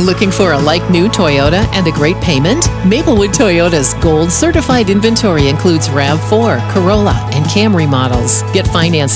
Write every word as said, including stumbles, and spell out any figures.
Looking for a like-new Toyota and a great payment? Maplewood Toyota's Gold Certified inventory includes RAV four, Corolla, and Camry models. Get financing